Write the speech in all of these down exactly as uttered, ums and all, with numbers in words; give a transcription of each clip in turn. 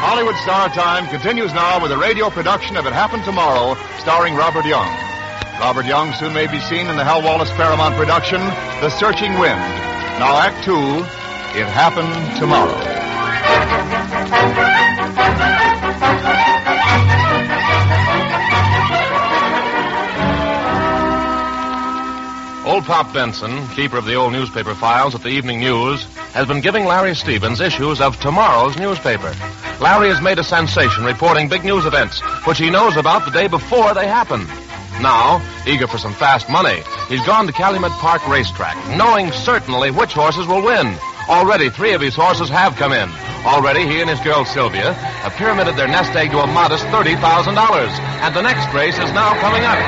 Hollywood Star Time continues now with a radio production of It Happened Tomorrow, starring Robert Young. Robert Young soon may be seen in the Hal Wallace Paramount production, The Searching Wind. Now, Act Two, It Happened Tomorrow. Old Pop Benson, keeper of the old newspaper files at the Evening News, has been giving Larry Stevens issues of tomorrow's newspaper. Larry has made a sensation reporting big news events, which he knows about the day before they happen. Now, eager for some fast money, he's gone to Calumet Park Racetrack, knowing certainly which horses will win. Already, three of his horses have come in. Already, he and his girl Sylvia have pyramided their nest egg to a modest thirty thousand dollars. And the next race is now coming up.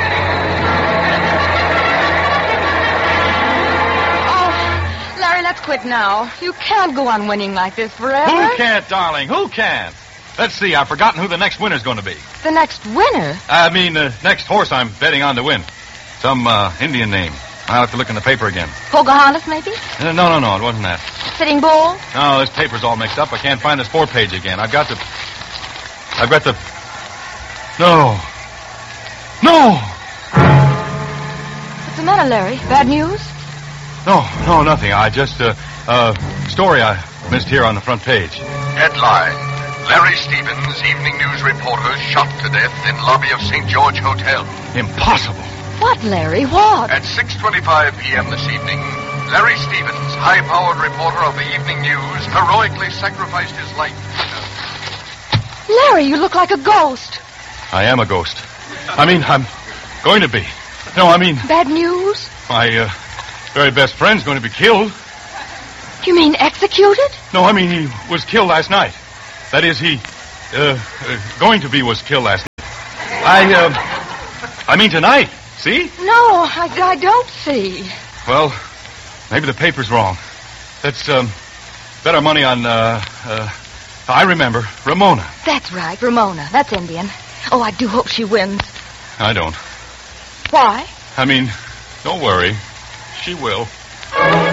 Let's quit now. You can't go on winning like this forever. Who can't, darling? Who can't? Let's see. I've forgotten who the next winner's going to be. The next winner? I mean, the next horse I'm betting on to win. Some uh, Indian name. I'll have to look in the paper again. Pocahontas, maybe? Uh, no, no, no. It wasn't that. Sitting Bull? No, this paper's all mixed up. I can't find the sport page again. I've got the... I've got the... No. No! What's the matter, Larry? Bad news? No, no, nothing. I just, uh, uh, story I missed here on the front page. Headline. Larry Stevens, Evening News reporter, shot to death in lobby of Saint George Hotel. Impossible. What, Larry? What? At six twenty-five p.m. this evening, Larry Stevens, high-powered reporter of the Evening News, heroically sacrificed his life. Larry, you look like a ghost. I am a ghost. I mean, I'm going to be. No, I mean... Bad news? My, uh... very best friend's going to be killed. You mean executed? No, I mean he was killed last night. That is, he, uh, uh going to be was killed last night. I, uh, I mean tonight, see? No, I, I don't see. Well, maybe the paper's wrong. Let's, um, bet our money on, uh, uh, I remember, Ramona. That's right, Ramona. That's Indian. Oh, I do hope she wins. I don't. Why? I mean, don't worry. She will.